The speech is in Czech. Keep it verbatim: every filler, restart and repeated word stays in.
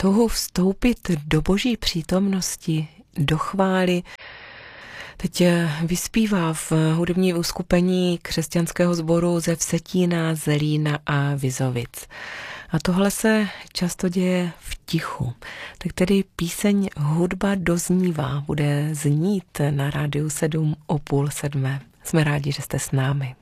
touhou vstoupit do Boží přítomnosti, do chvály, teď vyspívá v hudební uskupení křesťanského sboru ze Vsetína, Zelína a Vizovic. A tohle se často děje v tichu. Tak tedy píseň Hudba doznívá bude znít na rádiu sedm o půl sedmé. Jsme rádi, že jste s námi.